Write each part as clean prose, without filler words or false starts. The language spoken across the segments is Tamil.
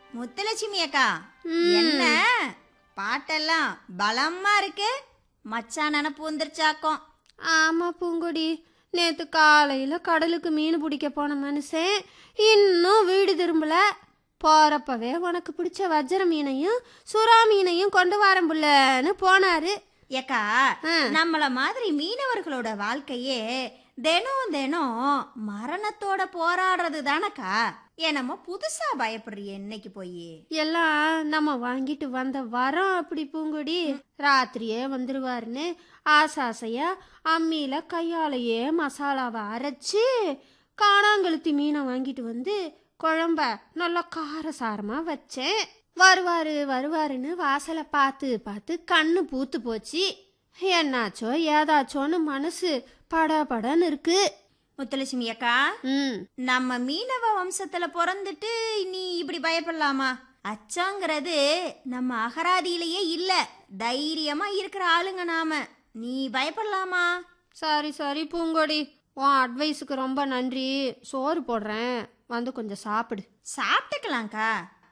முத்துலட்சுமி அக்கா, என்ன பாட்டெல்லாம் பலமா இருக்கு? மச்சான் நினப்பு வந்துருச்சாக்கும். ஆமா பூங்கொடி, நேத்து காலையில கடலுக்கு மீன் பிடிக்க போன மனுஷன் இன்னும் வீடு திரும்பல. போறப்பவே உனக்கு பிடிச்ச வஜ்ர மீனையும் சுறா மீனையும் கொண்டு வரேன் புள்ளன்னு போனாரு. ஏக்கா, நம்மள மாதிரி மீனவர்களோட வாழ்க்கையே தினம் தினம் மரணத்தோட போராடுறது தானக்கா. என்னமோ புதுசா பயப்படுறிய இன்னைக்கு போய். எல்லாம் நம்ம வாங்கிட்டு வந்த வரோம் அப்படி பூங்குடி. ராத்திரியே வந்துருவாருன்னு ஆசாசையா அம்மியில கையாலேயே மசாலாவை அரைச்சு காணாங்கழுத்தி மீனை வாங்கிட்டு வந்து குழம்ப நல்லா காரசாரமா வச்சேன். வருவாருன்னு வாசலை பார்த்து பார்த்து கண்ணு பூத்து போச்சு. என்னாச்சோ ஏதாச்சோன்னு மனசு படபடன்னு இருக்கு. முத்துலட்சுமி அக்கா, நம்ம மீனவ வம்சத்துல பிறந்துட்டு நீ இப்படி பயப்படலாமா? அச்சங்கிறது நம்ம அகராதியிலேயே இல்ல. தைரியமா இருக்கிற ஆளுங்க நாம. நீ பயப்படலாமா? சரி பூங்கொடி, உன் அட்வைஸுக்கு ரொம்ப நன்றி. சோறு போடுறேன், வந்து கொஞ்சம் சாப்பிடு. சாப்பிட்டுக்கலாம்க்கா.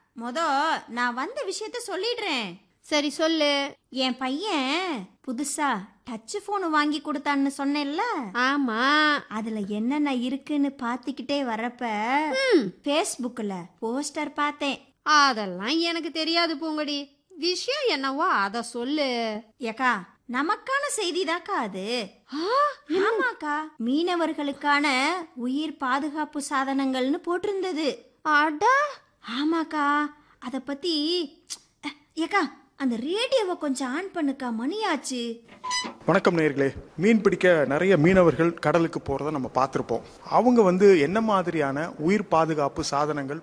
நான் வந்த விஷயத்த சொல்லிடுறேன். சரி சொல்லு. என் பையன் புதுசா டச் போன் வாங்கி கொடுத்தான்னு சொன்னேன்ல. ஆமா, அதுல என்னென்ன இருக்குன்னு பாத்துக்கிட்டே வரப்ப பேஸ்புக்ல போஸ்டர் பார்த்தேன். அதெல்லாம் எனக்கு தெரியாது பூங்கொடி. விஷயம் என்னவோ அத சொல்லு. ஏக்கா, நமக்கான செய்திதாக்கா அது. ஆமாக்கா, மீனவர்களுக்கான உயிர் பாதுகாப்பு சாதனங்கள்னு போட்டிருந்தது. அட ஆமாக்கா, அத பத்தி. ஏக்கா, அந்த ரேடியோவை கொஞ்சம் ஆன் பண்ணுக்கா, மணியாச்சு. வணக்கம் நேயர்களே. மீன் பிடிக்க நிறைய மீனவர்கள் கடலுக்கு போறதை நம்ம பார்த்துருப்போம். அவங்க என்ன மாதிரியான உயிர் பாதுகாப்பு சாதனங்கள்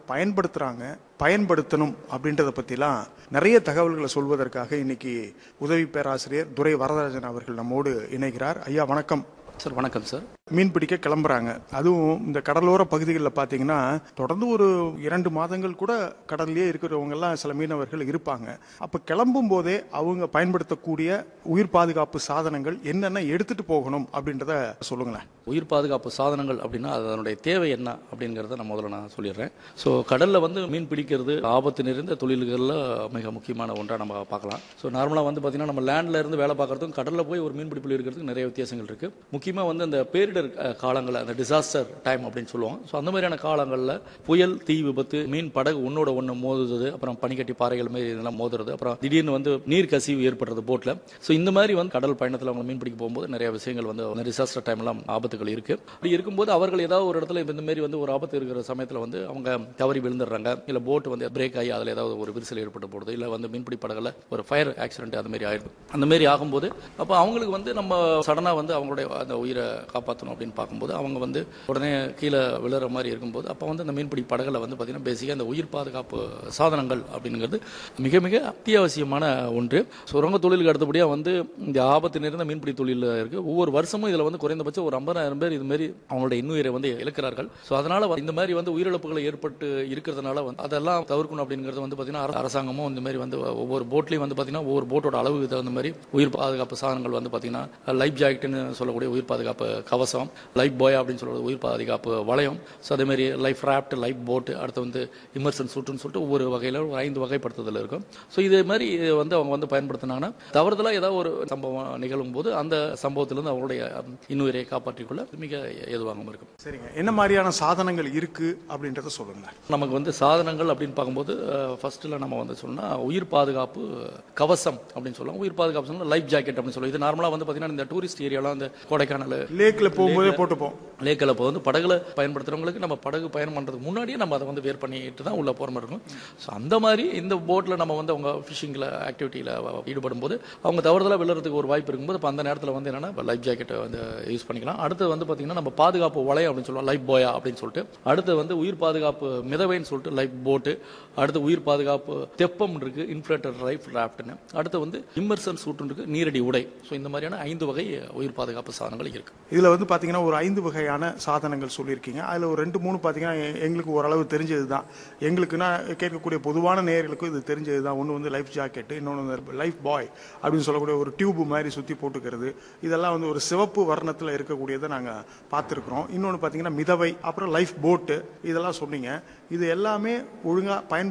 பயன்படுத்தணும் அப்படின்றத பற்றிலாம் நிறைய தகவல்களை சொல்வதற்காக இன்னைக்கு உதவி பேராசிரியர் துரை வரதராஜன் அவர்கள் நம்மோடு இணைகிறார். ஐயா வணக்கம். சார் வணக்கம் சார். மீன் பிடிக்க கிளம்புறாங்க. அதுவும் இந்த கடலோர பகுதிகளில் பார்த்தீங்கன்னா தொடர்ந்து ஒரு 2 மாதங்கள் கூட கடல்லே இருக்கிறவங்க எல்லாம் சில மீனவர்கள் இருப்பாங்க. அப்போ கிளம்பும் போதே அவங்க பயன்படுத்தக்கூடிய உயிர் பாதுகாப்பு சாதனங்கள் என்னென்ன எடுத்துட்டு போகணும் அப்படின்றத சொல்லுங்களேன். உயிர் பாதுகாப்பு சாதனங்கள் அப்படின்னா அதனுடைய தேவை என்ன அப்படிங்கிறத நான் முதல்ல சொல்லிடுறேன். ஸோ கடலில் மீன் பிடிக்கிறது ஆபத்து நிறைந்த தொழில்களில் மிக முக்கியமான ஒன்றாக நம்ம பார்க்கலாம். ஸோ நார்மலாக பார்த்தீங்கன்னா நம்ம லேண்டில் இருந்து வேலை பார்க்குறதுக்கும் கடலில் போய் ஒரு மீன் பிடிப்பில் இருக்கிறதுக்கு நிறைய வித்தியாசங்கள் இருக்குது. முக்கியமாக அந்த பேரிடர் காலங்களில், அந்த டிசாஸ்டர் டைம் அப்படின்னு சொல்லுவோம். ஸோ அந்த மாதிரியான காலங்களில் புயல், தீ விபத்து, மீன் படகு ஒன்னோட ஒன்று மோதுறது, அப்புறம் பனிக்கட்டி பாறைகள் மாதிரி இதெல்லாம் மோதுறது, அப்புறம் திடீர்னு நீர் கசிவு ஏற்படுறது போட்டில். ஸோ இந்த மாதிரி கடல் பயணத்தில் அவங்க மீன் பிடிக்க போகும்போது நிறைய விஷயங்கள் அந்த டிசாஸ்டர் டைம்லாம் ஆபத்துகள் இருக்கு. அப்படி இருக்கும்போது அவர்கள் ஏதாவது ஒரு இடத்துல இந்த மாதிரி ஒரு ஆபத்து இருக்கிற சமயத்தில் அவங்க தவறி விழுந்துடுறாங்க, இல்லை போட்டு பிரேக் ஆகி அதில் ஏதாவது ஒரு விரிசல் ஏற்பட்டு போடுது, இல்லை மீன்பிடி படகுல ஒரு ஃபயர் ஆக்சிடென்ட் அந்த மாதிரி ஆயிடுது. அந்த மாதிரி ஆகும்போது அப்போ அவங்களுக்கு நம்ம சடனாக அவங்களுடைய அந்த உயிரை காப்பாற்றணும் அப்படின்னு பார்க்கும்போது அவங்க உடனே கீழே விழுற மாதிரி இருக்கும்போது அப்போ அந்த மீன்பிடி படகுல பார்த்தீங்கன்னா பேசிக்காக அந்த உயிர் பாதுகாப்பு சாதனங்கள் அப்படிங்கிறது மிக மிக அத்தியாவசியமான ஒன்று. சுரங்க தொழிலுக்கு அடுத்தபடியாக இந்த ஆபத்து நிறைந்த மீன்பிடி தொழில் இருக்கு. ஒவ்வொரு வருஷமும் இதில் குறைந்தபட்சம் ஒரு 50,000 பேர் இது மாதிரி அவங்களுடைய இன்னுயிரை இழக்கிறார்கள். ஸோ அதனால இந்த மாதிரி உயிரிழப்புகளை ஏற்பட்டு இருக்கிறதுனால அதெல்லாம் தவிர்க்கணும் அப்படிங்கிறது பார்த்தீங்கன்னா அரசாங்கமும் இந்த மாதிரி ஒவ்வொரு போட்லையும் பார்த்தீங்கன்னா ஒவ்வொரு போட்டோட அளவுக்கு தகுந்த மாதிரி உயிர் பாதுகாப்பு சாதனங்கள் பார்த்தீங்கன்னா லைஃப் ஜாக்கெட்னு சொல்லக்கூடிய உயிர் பாதுகாப்பு கவசம், லைஃப் பாய் அப்படின்னு சொல்றது உயிர் பாதுகாப்பு வளையம், ஸோ அதே மாதிரி லைஃப் ராஃப்ட், லைஃப் போட்டு, அடுத்து இமர்சன் சூட்டுன்னு சொல்லிட்டு ஒவ்வொரு வகையில் ஒரு 5 வகைப்படுத்துதல் இருக்கும். ஸோ இதே மாதிரி அவங்க பயன்படுத்தினாங்கன்னா தவறுதலாக ஏதாவது ஒரு சம்பவம் நிகழும் போது அந்த சம்பவத்திலிருந்து அவங்களுடைய இன்னுயிரை காப்பாற்றிக்கொள்ள மிக ஏதுவாகவும் இருக்கும். சரிங்க, என்ன மாதிரியான சாதனங்கள் இருக்கு அப்படின்றத சொல்லுங்க. நமக்கு சாதனங்கள் அப்படின்னு பார்க்கும்போது ஃபர்ஸ்ட்ல நம்ம சொன்னா உயிர் பாதுகாப்பு கவசம் அப்படின்னு சொல்லுவாங்க. உயிர் பாதுகாப்பு சொன்னா லைஃப் ஜாக்கெட் அப்படின்னு சொல்லுவோம். இது நார்மலாக பார்த்தீங்கன்னா இந்த டூரிஸ்ட் ஏரியாலாம் இந்த கொடைக்கானல், லேக்ல போகும்போதே போட்டுப்போம். லேக்கில் படகுல பயன்படுத்துறவங்களுக்கு நம்ம படகு பயணம் பண்றதுக்கு முன்னாடியே நம்ம அதை வேர் பண்ணிட்டு தான் உள்ள போற மாதிரி இருக்கும். ஸோ அந்த மாதிரி இந்த போட்ல நம்ம அவங்க ஃபிஷிங்ல ஆக்டிவிட்டியில ஈடுபடும் போது அவங்க தவறுதலா விழுறதுக்கு ஒரு வாய்ப்பு இருக்கும்போது இப்போ அந்த நேரத்தில் என்னன்னா லைஃப் ஜாக்கெட் யூஸ் பண்ணிக்கலாம். அடுத்து பார்த்தீங்கன்னா நம்ம பாதுகாப்பு வளையம் அப்படின்னு சொல்லுவோம், லைஃப் பாயா அப்படின்னு சொல்லிட்டு. அடுத்து உயிர் பாதுகாப்பு மிதவைன்னு சொல்லிட்டு லைஃப் போட்டு. அடுத்து உயிர் பாதுகாப்பு தெப்பம் இருக்கு, இன்ஃபிளேட்டர் லைஃப் ராஃப்ட்னு. அடுத்து இம்மர்சன் சூட்டு இருக்கு, நீரடி உடை. ஸோ இந்த மாதிரியான 5 வகை உயிர் பாதுகாப்பு சாதனங்கள் இருக்கு. இதுல பாத்தீங்கன்னா ஒரு 5 வகையான சாதனங்கள் சொல்லியிருக்கீங்க. அதுல ஒரு 2-3 பாத்தீங்கன்னா எங்களுக்கு ஓரளவு தெரிஞ்சதுதான். எங்களுக்குன்னா கேட்கக்கூடிய பொதுவான நேயர்களுக்கும் இது தெரிஞ்சதுதான். ஒன்று லைஃப் ஜாக்கெட், இன்னொன்று லைஃப் பாய் அப்படின்னு சொல்லக்கூடிய ஒரு டியூப் மாதிரி சுத்தி போட்டுக்கிறது. இதெல்லாம் ஒரு சிவப்பு வர்ணத்தில் இருக்கக்கூடியதை நாங்க பார்த்துருக்கிறோம். இன்னொன்று பாத்தீங்கன்னா மிதவை, அப்புறம் லைஃப் போட்டு, இதெல்லாம் சொன்னீங்க. இது எல்லாமே ஒழுங்கா